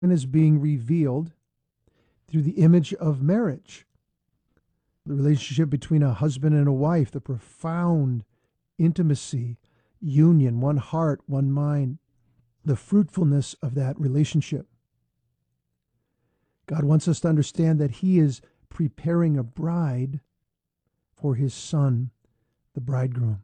and is being revealed through the image of marriage, the relationship between a husband and a wife, the profound intimacy, union, one heart, one mind, the fruitfulness of that relationship. God wants us to understand that He is preparing a bride for His Son, the bridegroom.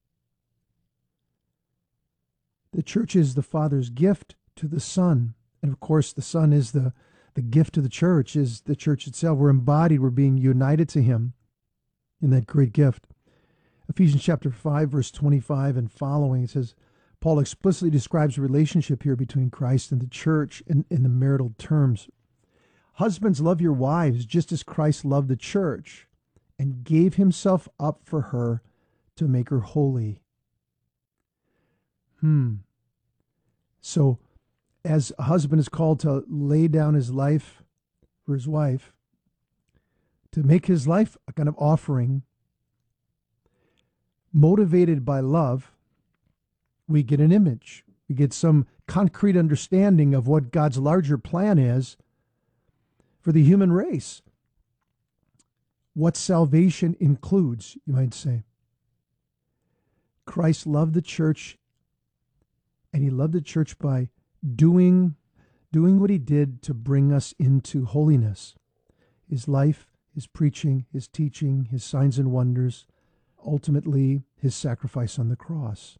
The church is the Father's gift to the Son. And of course, the Son is the gift to the church, is the church itself. We're embodied, we're being united to Him in that great gift. Ephesians chapter 5, verse 25 and following, it says, Paul explicitly describes the relationship here between Christ and the church in the marital terms. Husbands, love your wives just as Christ loved the church and gave Himself up for her to make her holy. So, as a husband is called to lay down his life for his wife, to make his life a kind of offering, motivated by love, we get an image. We get some concrete understanding of what God's larger plan is for the human race. What salvation includes, you might say. Christ loved the church, and He loved the church by doing what He did to bring us into holiness. His life, His preaching, His teaching, His signs and wonders, ultimately His sacrifice on the cross.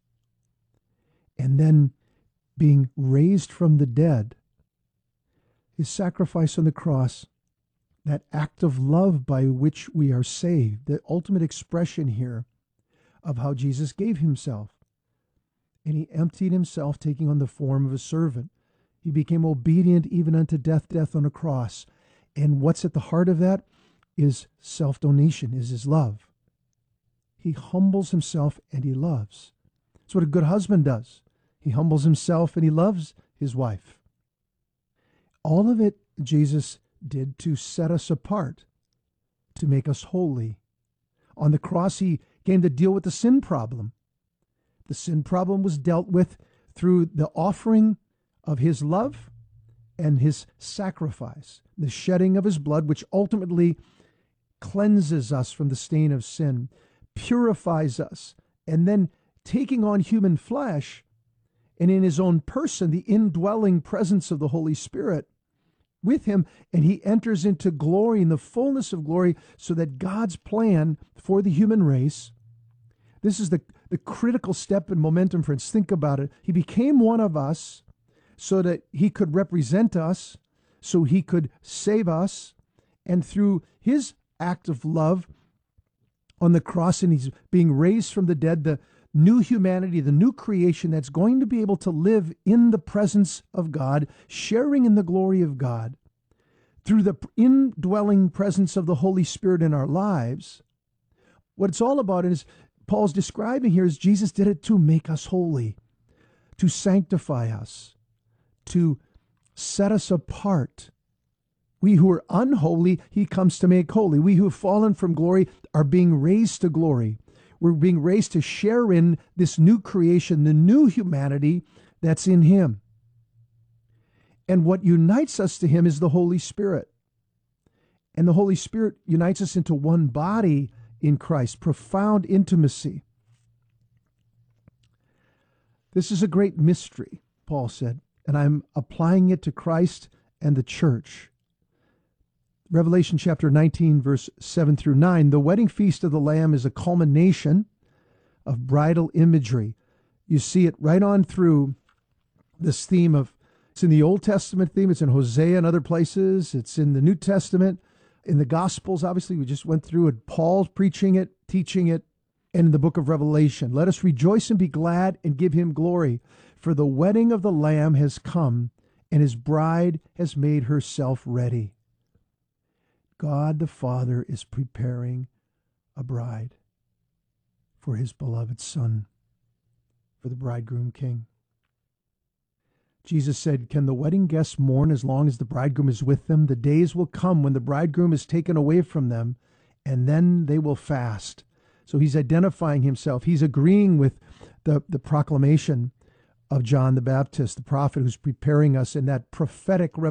And then being raised from the dead, His sacrifice on the cross, that act of love by which we are saved, the ultimate expression here of how Jesus gave Himself. And He emptied Himself, taking on the form of a servant. He became obedient even unto death on a cross. And what's at the heart of that is self-donation, is His love. He humbles Himself and He loves. That's what a good husband does. He humbles himself and he loves his wife. All of it Jesus did to set us apart, to make us holy. On the cross, He came to deal with the sin problem. The sin problem was dealt with through the offering of His love and His sacrifice, the shedding of His blood, which ultimately cleanses us from the stain of sin, purifies us, and then taking on human flesh, and in His own person, the indwelling presence of the Holy Spirit with Him, and He enters into glory, in the fullness of glory, so that God's plan for the human race, this is the critical step in momentum, friends. Think about it. He became one of us so that He could represent us, so He could save us, and through His act of love on the cross, and He's being raised from the dead, the new humanity, the new creation that's going to be able to live in the presence of God, sharing in the glory of God, through the indwelling presence of the Holy Spirit in our lives. What it's all about is, Paul's describing here, is Jesus did it to make us holy, to sanctify us, to set us apart. We who are unholy, He comes to make holy. We who have fallen from glory are being raised to glory. We're being raised to share in this new creation, the new humanity that's in Him. And what unites us to Him is the Holy Spirit. And the Holy Spirit unites us into one body in Christ, profound intimacy. This is a great mystery, Paul said, and I'm applying it to Christ and the church. Revelation chapter 19, verse 7 through 9, the wedding feast of the Lamb is a culmination of bridal imagery. You see it right on through this theme of, it's in the Old Testament theme, it's in Hosea and other places, it's in the New Testament, in the Gospels, obviously, we just went through it, Paul preaching it, teaching it, and in the book of Revelation. Let us rejoice and be glad and give Him glory, for the wedding of the Lamb has come, and His bride has made herself ready. God the Father is preparing a bride for His beloved Son, for the bridegroom king. Jesus said, can the wedding guests mourn as long as the bridegroom is with them? The days will come when the bridegroom is taken away from them, and then they will fast. So He's identifying Himself. He's agreeing with the proclamation of John the Baptist, the prophet who's preparing us in that prophetic